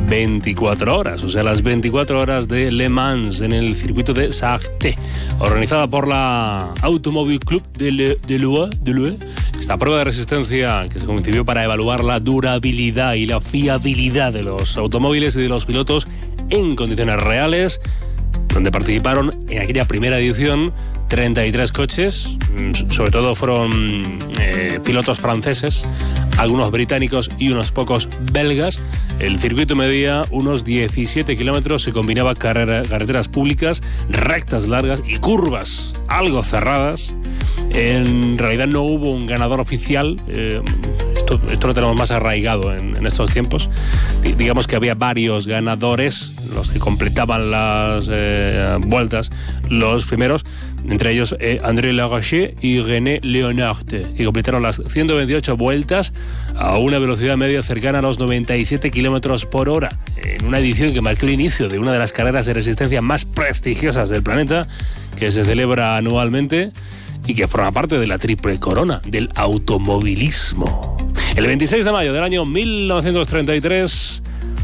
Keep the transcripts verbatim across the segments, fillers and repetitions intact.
veinticuatro horas, o sea, las veinticuatro horas de Le Mans en el circuito de Sarthe, organizada por la Automobile Club de Le, de Lue, de Lue. Esta prueba de resistencia que se concibió para evaluar la durabilidad y la fiabilidad de los automóviles y de los pilotos en condiciones reales, donde participaron en aquella primera edición treinta y tres coches, sobre todo fueron eh, pilotos franceses, algunos británicos y unos pocos belgas. El circuito medía unos diecisiete kilómetros, se combinaba carrera, carreteras públicas, rectas largas y curvas algo cerradas. En realidad no hubo un ganador oficial, eh, esto, esto lo tenemos más arraigado en, en estos tiempos. D- digamos que había varios ganadores, los que completaban las eh, vueltas, los primeros, entre ellos eh, André Larache y René Leonard, que completaron las ciento veintiocho vueltas a una velocidad media cercana a los noventa y siete kilómetros por hora, en una edición que marcó el inicio de una de las carreras de resistencia más prestigiosas del planeta, que se celebra anualmente y que forma parte de la triple corona del automovilismo. El veintiséis de mayo del año mil novecientos treinta y tres,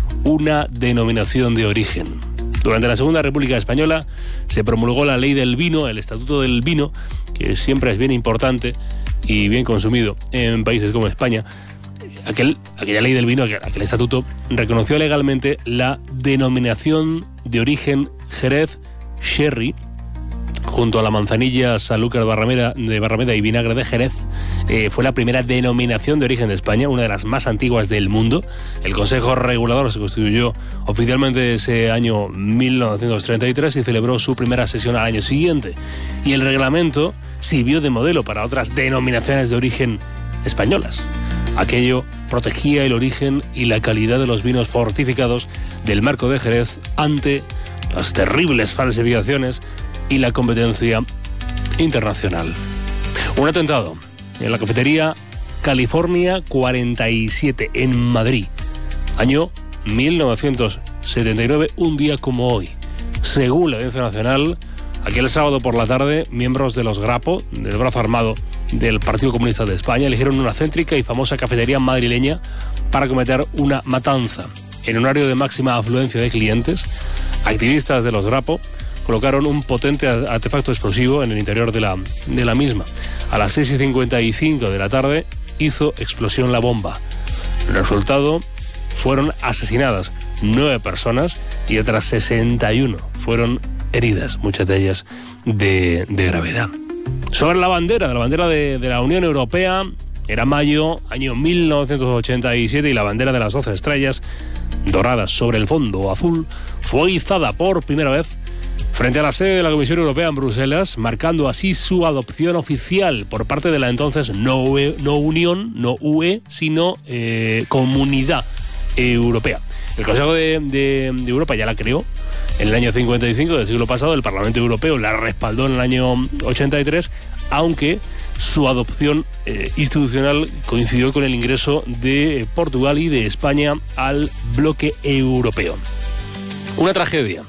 una denominación de origen. Durante la Segunda República Española se promulgó la ley del vino, el Estatuto del Vino, que siempre es bien importante y bien consumido en países como España. Aquel, aquella ley del vino, aquel, aquel estatuto, reconoció legalmente la denominación de origen Jerez Sherry, junto a la manzanilla Sanlúcar Barrameda, de Barrameda y vinagre de Jerez. Eh, fue la primera denominación de origen de España, una de las más antiguas del mundo. El Consejo Regulador se constituyó oficialmente ese año mil novecientos treinta y tres y celebró su primera sesión al año siguiente. Y el reglamento sirvió de modelo para otras denominaciones de origen españolas. Aquello protegía el origen y la calidad de los vinos fortificados del Marco de Jerez ante las terribles falsificaciones y la competencia internacional. Un atentado en la cafetería California cuarenta y siete en Madrid, año mil novecientos setenta y nueve, un día como hoy. Según la Audiencia Nacional, aquel sábado por la tarde, miembros de los Grapo, del brazo armado del Partido Comunista de España, eligieron una céntrica y famosa cafetería madrileña para cometer una matanza. En un horario de máxima afluencia de clientes, activistas de los Grapo colocaron un potente artefacto explosivo en el interior de la, de la misma. A las seis y cincuenta y cinco de la tarde hizo explosión la bomba. El resultado, fueron asesinadas nueve personas y otras sesenta y uno fueron heridas, muchas de ellas de, de gravedad. Sobre la bandera, de la bandera de, de la Unión Europea, era mayo, año mil novecientos ochenta y siete, y la bandera de las doce estrellas doradas sobre el fondo azul fue izada por primera vez frente a la sede de la Comisión Europea en Bruselas, marcando así su adopción oficial por parte de la entonces no, U E, no Unión, no U E, sino eh, Comunidad Europea. El Consejo de, de, de Europa ya la creó en el año cincuenta y cinco del siglo pasado, el Parlamento Europeo la respaldó en el año ochenta y tres, aunque su adopción eh, institucional coincidió con el ingreso de Portugal y de España al bloque europeo. Una tragedia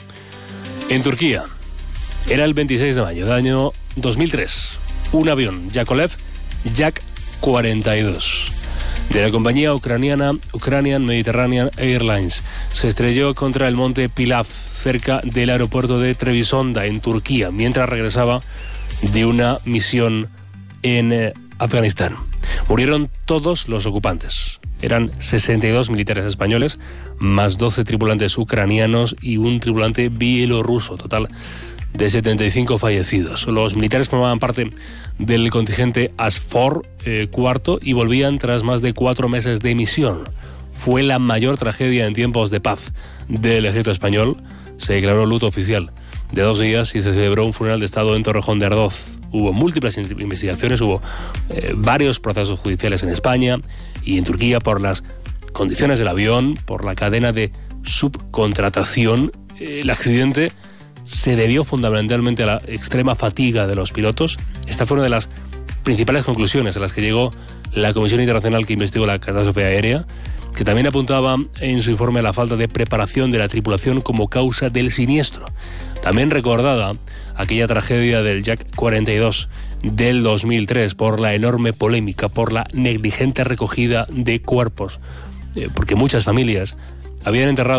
en Turquía. Era el veintiséis de mayo del año dos mil tres. Un avión Yakolev Jak cuarenta y dos de la compañía ucraniana Ukrainian Mediterranean Airlines se estrelló contra el monte Pilav, cerca del aeropuerto de Trebisonda, en Turquía, mientras regresaba de una misión en eh, Afganistán. Murieron todos los ocupantes. Eran sesenta y dos militares españoles, más doce tripulantes ucranianos y un tripulante bielorruso, total de setenta y cinco fallecidos. Los militares formaban parte del contingente Asfor eh, cuarto y volvían tras más de cuatro meses de misión. Fue la mayor tragedia en tiempos de paz del ejército español. Se declaró luto oficial de dos días y se celebró un funeral de Estado en Torrejón de Ardoz. Hubo múltiples investigaciones, hubo eh, varios procesos judiciales en España y en Turquía por las condiciones del avión, por la cadena de subcontratación. El accidente se debió fundamentalmente a la extrema fatiga de los pilotos. Esta fue una de las principales conclusiones a las que llegó la Comisión Internacional que investigó la catástrofe aérea, que también apuntaba en su informe a la falta de preparación de la tripulación como causa del siniestro. También recordada aquella tragedia del Jak cuarenta y dos del dos mil tres por la enorme polémica, por la negligente recogida de cuerpos, eh, porque muchas familias habían enterrado